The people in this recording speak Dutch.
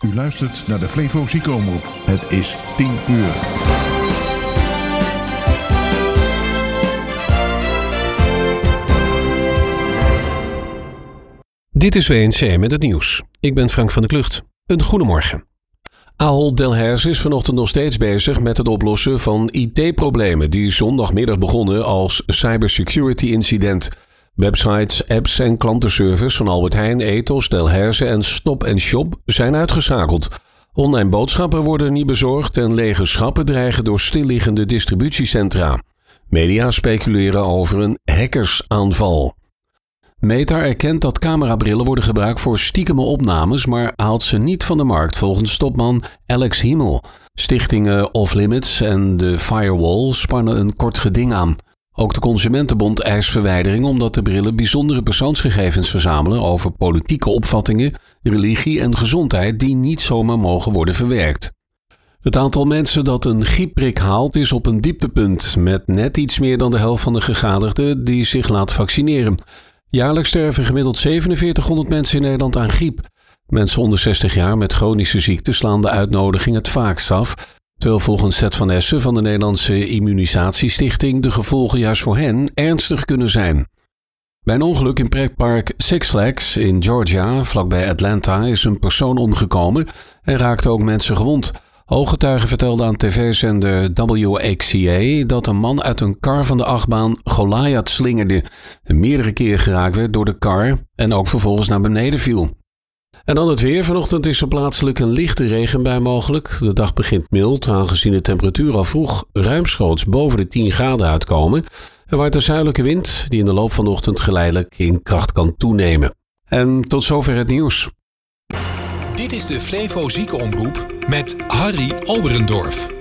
U luistert naar de Flevo Ziekenomroep. Het is 10 uur. Dit is WNC met het nieuws. Ik ben Frank van der Klucht. Een goedemorgen. Ahold Delhaize is vanochtend nog steeds bezig met het oplossen van IT-problemen die zondagmiddag begonnen als cybersecurity incident. Websites, apps en klantenservice van Albert Heijn, Ethos, Delhaize en Stop & Shop zijn uitgeschakeld. Online boodschappen worden niet bezorgd en lege schappen dreigen door stilliggende distributiecentra. Media speculeren over een hackersaanval. Meta erkent dat camerabrillen worden gebruikt voor stiekeme opnames, maar haalt ze niet van de markt volgens topman Alex Himmel. Stichtingen Off Limits en de Firewall spannen een kort geding aan. Ook de Consumentenbond eist verwijdering omdat de brillen bijzondere persoonsgegevens verzamelen over politieke opvattingen, religie en gezondheid die niet zomaar mogen worden verwerkt. Het aantal mensen dat een griepprik haalt is op een dieptepunt, met net iets meer dan de helft van de gegadigden die zich laat vaccineren. Jaarlijks sterven gemiddeld 4700 mensen in Nederland aan griep. Mensen onder 60 jaar met chronische ziekten slaan de uitnodiging het vaakst af, terwijl volgens Seth van Essen van de Nederlandse Immunisatiestichting de gevolgen juist voor hen ernstig kunnen zijn. Bij een ongeluk in pretpark Six Flags in Georgia, vlakbij Atlanta, is een persoon omgekomen en raakten ook mensen gewond. Ooggetuigen vertelden aan tv-zender WXCA dat een man uit een kar van de achtbaan Goliath slingerde en meerdere keer geraakt werd door de kar en ook vervolgens naar beneden viel. En dan het weer. Vanochtend is er plaatselijk een lichte regenbui mogelijk. De dag begint mild, aangezien de temperatuur al vroeg ruimschoots boven de 10 graden uitkomen. Er waait een zuidelijke wind die in de loop van de ochtend geleidelijk in kracht kan toenemen. En tot zover het nieuws. Dit is de Flevo Ziekenomroep met Harry Oberendorf.